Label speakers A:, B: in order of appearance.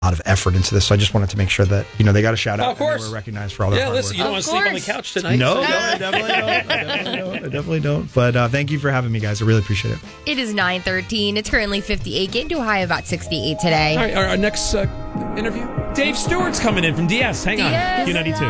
A: lot of effort into this. So I just wanted to make sure that, they got a shout out.
B: Of course.
A: And they were recognized for all their hard
B: listen,
A: work.
B: you don't want to sleep on the couch tonight.
A: No, I definitely don't. But thank you for having me, guys. I really appreciate it.
C: It is 9:13. It's currently 58. Getting to a high of about 68 today.
B: All right, our next interview. Dave Stewart's coming in from DS. Hang on.
C: DS.
B: Q92.